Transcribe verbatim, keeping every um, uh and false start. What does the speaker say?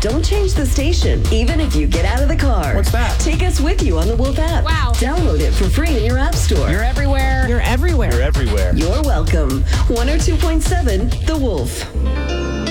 Don't change the station, even if you get out of the car. What's that? Take us with you on the Wolf app. Wow. Download it for free in your app store. You're everywhere. You're everywhere. You're everywhere. You're welcome. one oh two point seven The Wolf.